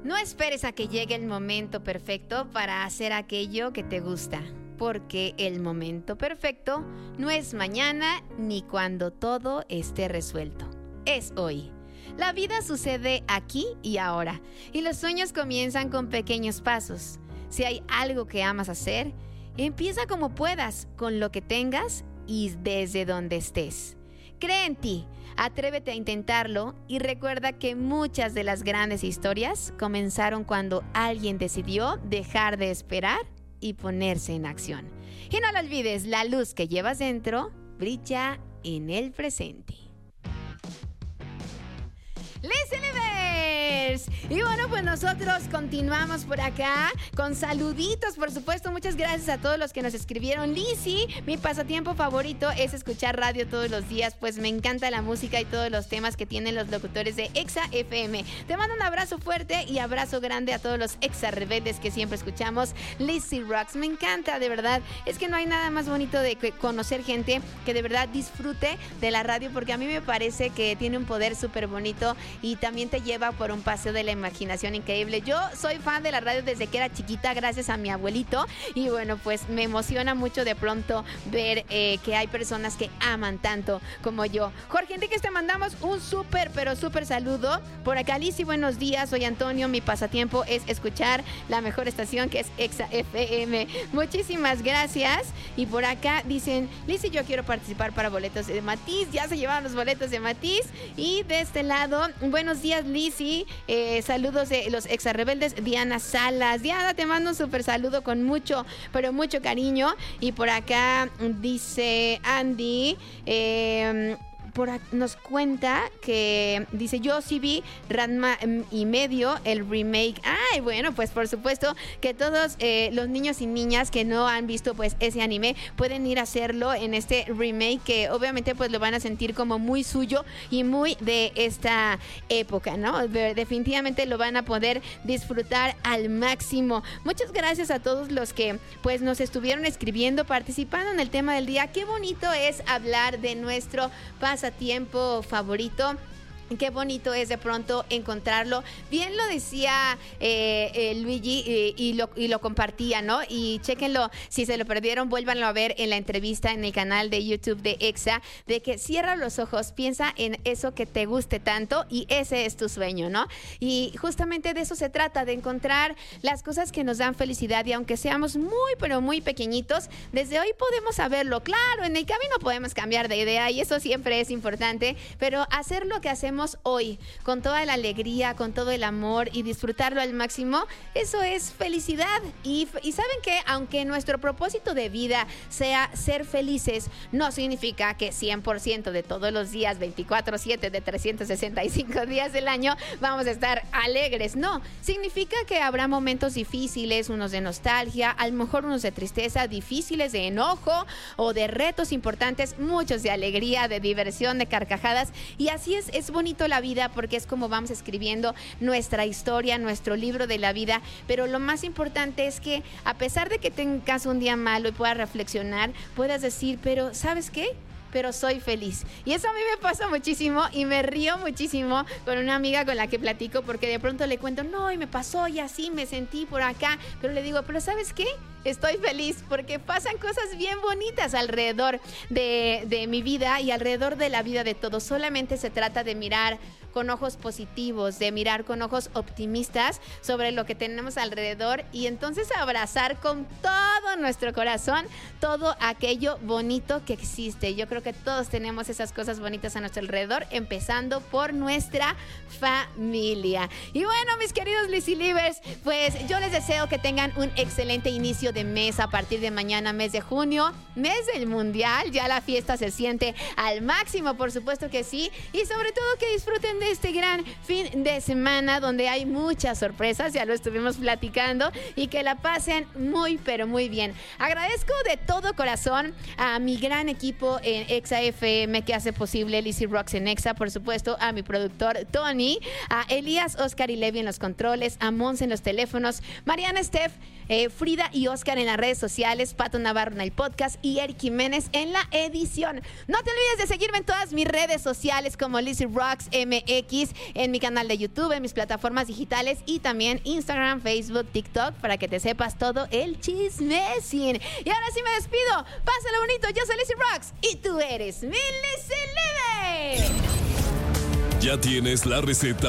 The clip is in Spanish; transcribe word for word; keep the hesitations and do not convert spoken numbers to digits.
No esperes a que llegue el momento perfecto para hacer aquello que te gusta, porque el momento perfecto no es mañana ni cuando todo esté resuelto. Es hoy. La vida sucede aquí y ahora, y los sueños comienzan con pequeños pasos. Si hay algo que amas hacer, empieza como puedas, con lo que tengas y desde donde estés. Cree en ti, atrévete a intentarlo y recuerda que muchas de las grandes historias comenzaron cuando alguien decidió dejar de esperar y ponerse en acción. Y no lo olvides, la luz que llevas dentro brilla en el presente. ¡Listeners! Y bueno, pues nosotros continuamos por acá con saluditos, por supuesto. Muchas gracias a todos los que nos escribieron. Lizzy, mi pasatiempo favorito es escuchar radio todos los días, pues me encanta la música y todos los temas que tienen los locutores de Exa F M. Te mando un abrazo fuerte y abrazo grande a todos los Exa rebeldes que siempre escuchamos. Lizzy Rocks, me encanta, de verdad. Es que no hay nada más bonito de conocer gente que de verdad disfrute de la radio, porque a mí me parece que tiene un poder súper bonito y también te lleva por un paseo de la imaginación increíble. Yo soy fan de la radio desde que era chiquita, gracias a mi abuelito, y bueno, pues me emociona mucho de pronto ver eh, que hay personas que aman tanto como yo. Jorge Enrique, te mandamos un súper, pero súper saludo. Por acá, Lizzy, buenos días, soy Antonio, mi pasatiempo es escuchar la mejor estación que es Exa F M. Muchísimas gracias. Y por acá dicen, Lizzy, yo quiero participar para boletos de Matiz, ya se llevaron los boletos de Matiz. Y de este lado, buenos días, Lizzy. Eh, saludos de los Exa Rebeldes, Diana Salas. Diana, te mando un súper saludo con mucho, pero mucho cariño. Y por acá dice Andy, eh, por acá nos cuenta que dice, yo sí vi Ranma y medio, el remake. Ay, bueno, pues por supuesto que todos eh, los niños y niñas que no han visto pues ese anime pueden ir a hacerlo en este remake, que obviamente pues lo van a sentir como muy suyo y muy de esta época, ¿no? Definitivamente lo van a poder disfrutar al máximo. Muchas gracias a todos los que pues nos estuvieron escribiendo, participando en el tema del día. Qué bonito es hablar de nuestro pasatiempo favorito. Qué bonito es de pronto encontrarlo. Bien lo decía eh, eh, Luigi eh, y, lo, y lo compartía, ¿no? Y chéquenlo, si se lo perdieron, vuélvanlo a ver en la entrevista en el canal de YouTube de Exa, de que cierra los ojos, piensa en eso que te guste tanto y ese es tu sueño, ¿no? Y justamente de eso se trata, de encontrar las cosas que nos dan felicidad, y aunque seamos muy, pero muy pequeñitos, desde hoy podemos saberlo. Claro, en el camino podemos cambiar de idea y eso siempre es importante, pero hacer lo que hacemos hoy con toda la alegría, con todo el amor y disfrutarlo al máximo, eso es felicidad. Y, y saben que aunque nuestro propósito de vida sea ser felices, no significa que cien por ciento de todos los días, veinticuatro siete de trescientos sesenta y cinco días del año, vamos a estar alegres. No, significa que habrá momentos difíciles, unos de nostalgia, a lo mejor unos de tristeza, difíciles, de enojo o de retos importantes, muchos de alegría, de diversión, de carcajadas. Y así es, es bonito la vida, porque es como vamos escribiendo nuestra historia, nuestro libro de la vida. Pero lo más importante es que a pesar de que tengas un día malo y puedas reflexionar, puedas decir, pero ¿sabes qué? Pero soy feliz. Y eso a mí me pasa muchísimo y me río muchísimo con una amiga con la que platico, porque de pronto le cuento, no, y me pasó y así me sentí por acá, pero le digo, pero ¿sabes qué? Estoy feliz porque pasan cosas bien bonitas alrededor de, de mi vida y alrededor de la vida de todos. Solamente se trata de mirar con ojos positivos, de mirar con ojos optimistas sobre lo que tenemos alrededor y entonces abrazar con todo nuestro corazón todo aquello bonito que existe. Yo creo que todos tenemos esas cosas bonitas a nuestro alrededor, empezando por nuestra familia. Y bueno, mis queridos Lizzy Livers, pues yo les deseo que tengan un excelente inicio de mes a partir de mañana, mes de junio, mes del mundial. Ya la fiesta se siente al máximo, por supuesto que sí, y sobre todo que disfruten de este gran fin de semana donde hay muchas sorpresas, ya lo estuvimos platicando, y que la pasen muy pero muy bien. Agradezco de todo corazón a mi gran equipo en Exa F M que hace posible Lizzy Rocks en Exa, por supuesto a mi productor Tony, a Elías, Oscar y Levi en los controles, a Mons en los teléfonos, Mariana, Steph, eh, Frida y Oscar Oscar en las redes sociales, Pato Navarro en el podcast y Eric Jiménez en la edición. No te olvides de seguirme en todas mis redes sociales como Lizzy Rocks M X, en mi canal de YouTube, en mis plataformas digitales y también Instagram, Facebook, TikTok, para que te sepas todo el chismecín. Y ahora sí me despido. Pásalo bonito. Yo soy Lizzy Rocks y tú eres mi Lizzy Leve. Ya tienes la receta